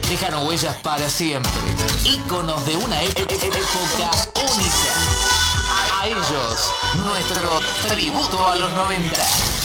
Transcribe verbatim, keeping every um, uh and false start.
dejaron huellas para siempre. Íconos de una e- e- e- época única. A ellos, nuestro tributo a los noventa.